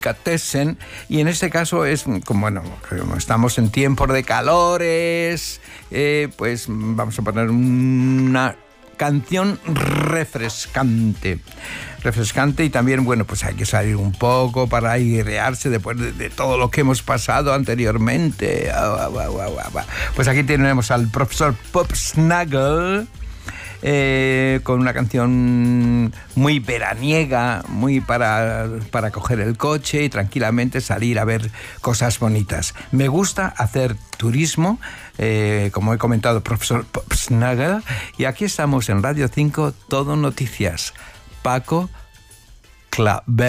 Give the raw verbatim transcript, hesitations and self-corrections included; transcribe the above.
Tessen, y en este caso es como, bueno, como estamos en tiempos de calores, eh, pues vamos a poner una canción refrescante, refrescante y también, bueno, pues hay que salir un poco para airearse después de, de todo lo que hemos pasado anteriormente. Pues aquí tenemos al profesor Pop Snuggle, Eh, con una canción muy veraniega, muy para, para coger el coche y tranquilamente salir a ver cosas bonitas. Me gusta hacer turismo, eh, como he comentado, profesor Snuggle, y aquí estamos en Radio cinco, Todo Noticias. Paco Clavel.